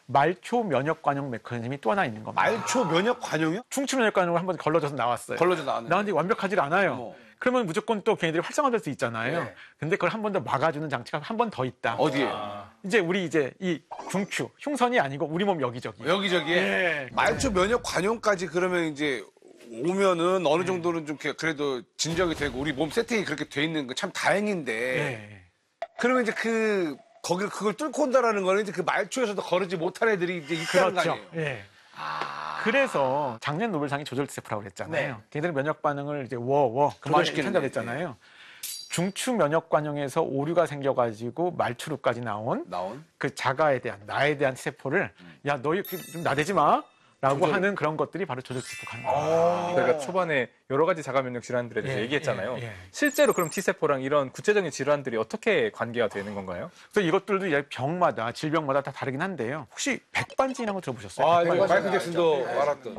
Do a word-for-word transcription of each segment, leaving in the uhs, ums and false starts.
말초 면역 관용 메커니즘이 또 하나 있는 겁니다. 말초 면역 관용이요? 충치 면역 관용을 한번 걸러져서 나왔어요. 걸러져 나왔네. 나왔는데 완벽하지 않아요. 어머. 그러면 무조건 또 걔네들이 활성화될 수 있잖아요. 네. 근데 그걸 한 번 더 막아주는 장치가 한 번 더 있다. 어디에? 아. 이제 우리 이제 이 중추, 흉선이 아니고 우리 몸 여기저기. 여기저기에? 예. 말초 면역 관용까지 그러면 이제 오면은 어느 정도는 좀 그래도 진정이 되고 우리 몸 세팅이 그렇게 돼 있는 거 참 다행인데. 예. 그러면 이제 그, 거기를 그걸 뚫고 온다라는 거는 이제 그 말초에서도 거르지 못한 애들이 이제 있다는 그렇죠. 거 아니에요? 예. 아. 그래서 작년 노벨상이 조절세포라고 그랬잖아요. 네. 걔네들 면역 반응을 이제 워, 워, 그만 조절시키는 찾아냈잖아요. 중추 면역 관용에서 오류가 생겨가지고 말초류까지 나온 나온? 그 자가에 대한, 나에 대한 세포를 야, 너 이렇게 좀 나대지 마! 라고 조절. 하는 그런 것들이 바로 조절세포가 하는 거예요. 저희가 초반에 여러 가지 자가 면역 질환들에 대해서 예, 얘기했잖아요. 예, 예. 실제로 그럼 T세포랑 이런 구체적인 질환들이 어떻게 관계가 되는 건가요? 그래서 이것들도 이제 병마다, 질병마다 다 다르긴 한데요. 혹시 백반증이라는 거 들어보셨어요? 아, 이거 백반증. 마이클 잭슨도 말았던.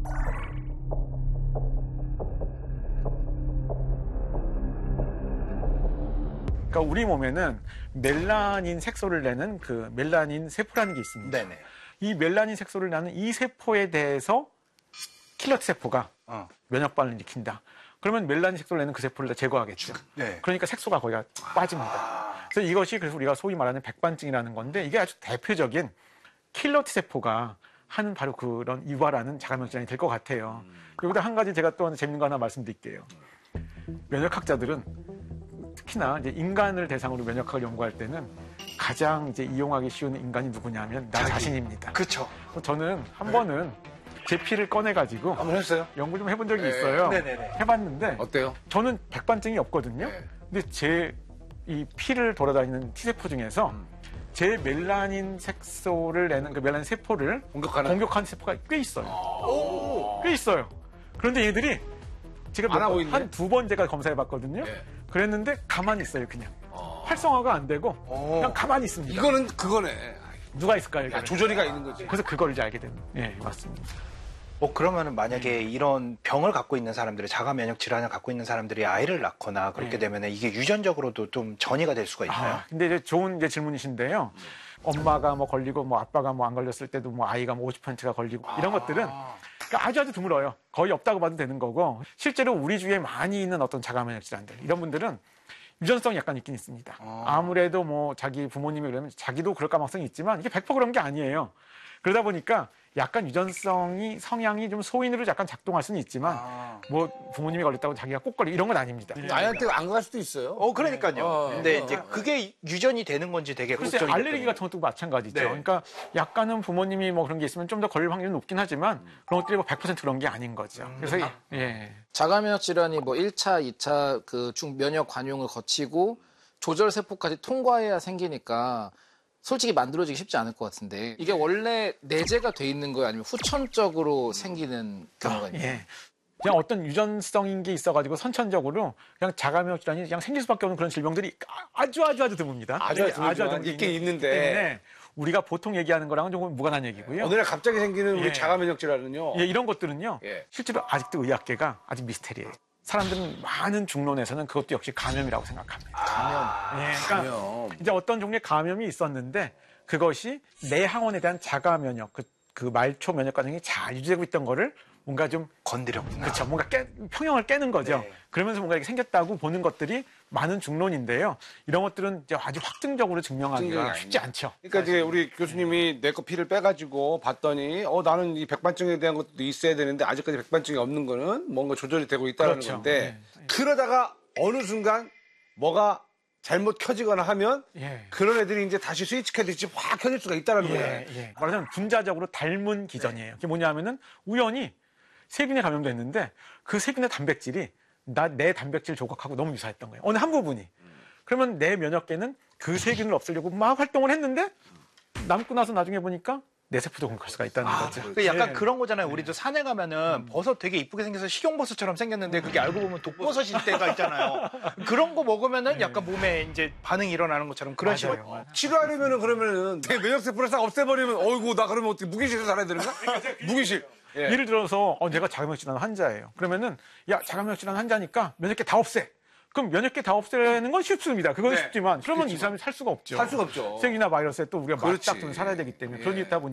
그러니까 우리 몸에는 멜라닌 색소를 내는 그 멜라닌 세포라는 게 있습니다. 네네. 이 멜라닌 색소를 내는 이 세포에 대해서 킬러 세포가 어. 면역 반응을 일으킨다. 그러면 멜라닌 색소를 내는 그 세포를 다 제거하겠죠. 네. 그러니까 색소가 거기가 빠집니다. 그래서 이것이 그래서 우리가 소위 말하는 백반증이라는 건데 이게 아주 대표적인 킬러 T세포가 하는 바로 그런 유발하는 자가면역 질환이 될 것 같아요. 여기다 한 가지 제가 또 재밌는 거 하나 말씀드릴게요. 면역학자들은 특히나 이제 인간을 대상으로 면역학을 연구할 때는 가장 이제 이용하기 쉬운 인간이 누구냐면 나 자신입니다. 그쵸. 저는 한 번은 제 피를 꺼내가지고 한번 했어요? 연구 좀 해본 적이 네. 있어요. 네네네. 해봤는데 어때요? 저는 백반증이 없거든요. 네. 근데 제 이 피를 돌아다니는 T세포 중에서 음. 제 멜라닌 색소를 내는 그 멜라닌 세포를 공격하는? 공격하는 세포가 꽤 있어요. 꽤 있어요. 그런데 얘들이 제가 안 하고 있네? 한 두 번 제가 검사해봤거든요. 네. 그랬는데 가만히 있어요, 그냥. 활성화가 안 되고 어. 그냥 가만히 있습니다. 이거는 그거네. 누가 있을까요? 야, 이거는? 조절이가 있는 거지. 그래서 그걸 이제 알게 된. 예, 맞습니다. 어, 그러면은 만약에 이런 병을 갖고 있는 사람들이 자가 면역 질환을 갖고 있는 사람들이 아이를 낳거나 그렇게 네. 되면은 이게 유전적으로도 좀 전이가 될 수가 있나요? 아, 근데 이제 좋은 이제 질문이신데요. 엄마가 뭐 걸리고 뭐 아빠가 뭐 안 걸렸을 때도 뭐 아이가 뭐 오십 퍼센트가 걸리고 이런 것들은 그러니까 아주 아주 드물어요. 거의 없다고 봐도 되는 거고 실제로 우리 주위에 많이 있는 어떤 자가 면역 질환들 이런 분들은 유전성이 약간 있긴 있습니다. 아무래도 뭐 자기 부모님이 그러면 자기도 그럴 가능성이 있지만 이게 백 퍼센트 그런 게 아니에요. 그러다 보니까 약간 유전성이 성향이 좀 소인으로 약간 작동할 수는 있지만 아. 뭐 부모님이 걸렸다고 자기가 꼭 걸리 이런 건 아닙니다. 아이한테 안 갈 수도 있어요. 어, 그러니까요. 어, 근데 어, 이제 어. 그게 유전이 되는 건지 되게 글쎄 걱정이 알레르기 됐거든요. 같은 것도 마찬가지죠. 네. 그러니까 약간은 부모님이 뭐 그런 게 있으면 좀 더 걸릴 확률이 높긴 하지만 그런 것들이 뭐 백 퍼센트 그런 게 아닌 거죠. 그래서 예. 자가면역 질환이 뭐 일 차, 이 차 그 중 면역 관용을 거치고 조절 세포까지 통과해야 생기니까 솔직히 만들어지기 쉽지 않을 것 같은데 이게 원래 내재가 돼 있는 거예요? 아니면 후천적으로 생기는 경우가 있나요? 예. 그냥 어떤 유전성인 게 있어가지고 선천적으로 그냥 자가면역 질환이 그냥 생길 수밖에 없는 그런 질병들이 아주 아주 아주 드뭅니다. 아주 아주 드물지만 드문 게 있긴 있기 있는데. 때문에 우리가 보통 얘기하는 거랑은 조금 무관한 얘기고요. 어느 날 갑자기 생기는 우리 예. 자가 면역 질환은요. 예, 이런 것들은요. 예. 실제로 아직도 의학계가 아직 미스테리예요. 사람들은 많은 중론에서는 그것도 역시 감염이라고 생각합니다. 감염. 예, 그러니까 감염. 이제 어떤 종류의 감염이 있었는데 그것이 내 항원에 대한 자가 면역, 그, 그 말초 면역 과정이 잘 유지되고 있던 거를 뭔가 좀 건드렸구나. 그렇죠. 뭔가 깨, 평형을 깨는 거죠. 네. 그러면서 뭔가 이렇게 생겼다고 보는 것들이 많은 중론인데요. 이런 것들은 이제 아주 확증적으로 증명하기가 증명이 쉽지 않죠. 그러니까 이제 우리 교수님이 내 거 피를 빼가지고 봤더니 어 나는 이 백반증에 대한 것도 있어야 되는데 아직까지 백반증이 없는 거는 뭔가 조절이 되고 있다는 그렇죠. 건데 네. 그러다가 어느 순간 뭐가 잘못 켜지거나 하면 예. 그런 애들이 이제 다시 스위치 켜듯이 확 켜질 수가 있다는 거예요. 예, 예. 말하자면 분자적으로 닮은 기전이에요. 그게 뭐냐면은 우연히 세균에 감염됐는데 그 세균의 단백질이 나 내 단백질 조각하고 너무 유사했던 거예요. 어느 한 부분이. 그러면 내 면역계는 그 세균을 없애려고 막 활동을 했는데 남고 나서 나중에 보니까 내 세포도 공격할 수가 있다는 거죠. 그 약간 예. 그런 거잖아요. 우리도 산에 가면은 버섯 되게 이쁘게 생겨서 식용버섯처럼 생겼는데 그게 알고 보면 독버섯일 때가 있잖아요. 그런 거 먹으면은 약간 몸에 이제 반응이 일어나는 것처럼 그런 식으로. 맞아요. 맞아요. 치료하려면은 그러면은 내 면역세포를 싹 없애버리면 어이구 나 그러면 어떻게 무기실에서 살아야 되는가? 무기실. 예. 예를 들어서 어, 내가 자가면역 질환 환자예요. 그러면은 야 자가면역 질환 환자니까 면역계 다 없애. 그럼 면역계 다 없애는 건 쉽습니다. 그건 네. 쉽지만 그러면 이 쉽지만. 사람이 살 수가 없죠. 살 수가 없죠. 세균이나 바이러스에 또 우리가 그렇지. 맞닥뜨려 살아야 되기 때문에 예. 그러다 보니